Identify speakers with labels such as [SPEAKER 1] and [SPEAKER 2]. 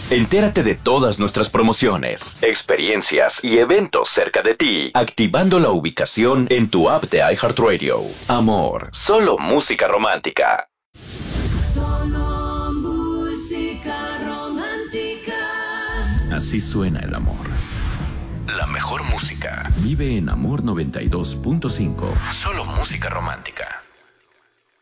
[SPEAKER 1] Entérate de todas nuestras promociones, experiencias y eventos cerca de ti, activando la ubicación en tu app de iHeartRadio. Amor, solo música romántica.
[SPEAKER 2] Solo música romántica.
[SPEAKER 1] Así suena el amor. La mejor música vive en Amor 92.5. Solo música romántica.